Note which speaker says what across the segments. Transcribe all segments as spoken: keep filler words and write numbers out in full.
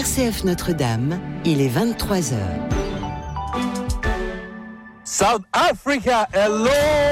Speaker 1: C F Notre-Dame, il est vingt-trois heures.
Speaker 2: South Africa, hello!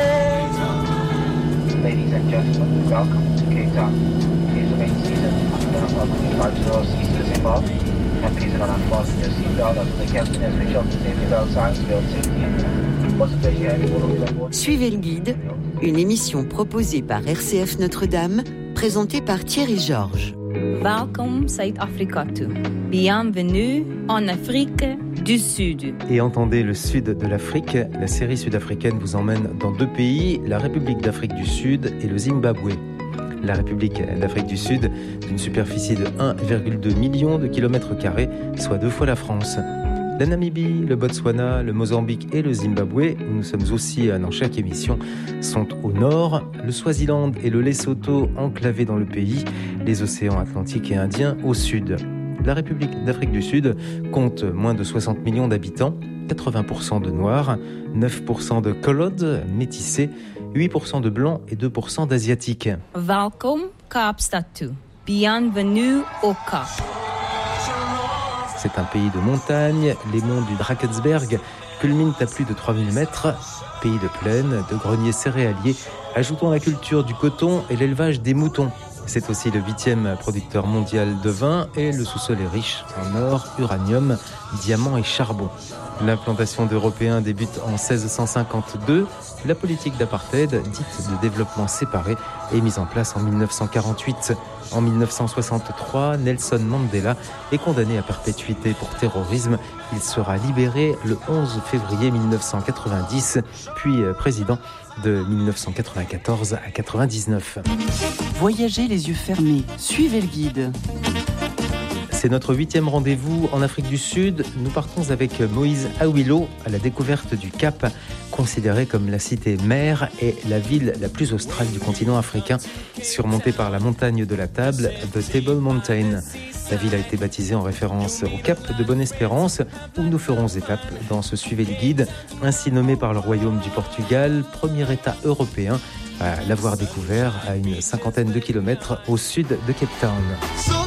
Speaker 3: Ladies and gentlemen, welcome to Cape Town. Please remain seated until our five zero cease to Zimbabwe. And please do not unfasten your seatbelt until the captain has reached out the safety belt signs to build safety and what's the pleasure having all of you on board?
Speaker 1: Suivez le guide, une émission proposée par R C F Notre-Dame, présentée par Thierry Georges.
Speaker 4: Welcome South Africa to. Bienvenue en Afrique du Sud.
Speaker 5: Et entendez le sud de l'Afrique, la série sud-africaine vous emmène dans deux pays, la République d'Afrique du Sud et le Zimbabwe. La République d'Afrique du Sud, d'une superficie de un virgule deux million de kilomètres carrés, soit deux fois la France. La Namibie, le Botswana, le Mozambique et le Zimbabwe, où nous sommes aussi dans chaque émission, sont au nord. Le Swaziland et le Lesotho enclavés dans le pays, les océans Atlantique et Indien au sud. La République d'Afrique du Sud compte moins de soixante millions d'habitants, quatre-vingts pour cent de Noirs, neuf pour cent de Colods, métissés, huit pour cent de Blancs et deux pour cent d'Asiatiques.
Speaker 4: Welcome Kaapstad to. Bienvenue au Cap.
Speaker 5: C'est un pays de montagne, les monts du Drakensberg culminent à plus de trois mille mètres, pays de plaine, de greniers céréaliers, ajoutons la culture du coton et l'élevage des moutons. C'est aussi le huitième producteur mondial de vin et le sous-sol est riche en or, uranium, diamants et charbon. L'implantation d'Européens débute en seize cent cinquante-deux. La politique d'apartheid, dite de développement séparé, est mise en place en dix-neuf cent quarante-huit. En dix-neuf cent soixante-trois, Nelson Mandela est condamné à perpétuité pour terrorisme. Il sera libéré le onze février dix-neuf cent quatre-vingt-dix, puis président de dix-neuf cent quatre-vingt-quatorze à quatre-vingt-dix-neuf.
Speaker 1: Voyagez les yeux fermés, suivez le guide.
Speaker 5: C'est notre huitième rendez-vous en Afrique du Sud. Nous partons avec Moïse Awilo à la découverte du Cap, considéré comme la cité mère et la ville la plus australe du continent africain, surmontée par la montagne de la Table, The Table Mountain. La ville a été baptisée en référence au Cap de Bonne-Espérance, où nous ferons étape dans ce Suivez le guide, ainsi nommé par le Royaume du Portugal, premier État européen à l'avoir découvert à une cinquantaine de kilomètres au sud de Cape Town.